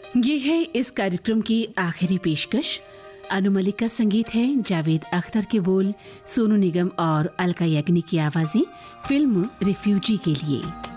ये है इस कार्यक्रम की आखिरी पेशकश। अनु मलिक का संगीत है, जावेद अख्तर के बोल, सोनू निगम और अलका याग्निक की आवाजें, फिल्म रिफ्यूजी के लिए।